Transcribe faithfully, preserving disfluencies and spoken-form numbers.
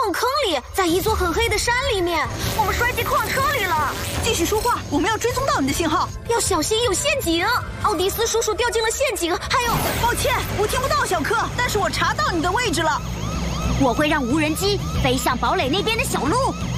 矿坑里，在一座很黑的山里面，我们摔进矿车里了。 继续说话，我们要追踪到你的信号， 要小心有陷阱。奥迪斯叔叔掉进了陷阱，还有…… 抱歉，我听不到小克，但是我查到你的位置了。 我会让无人机飞向堡垒那边的小路。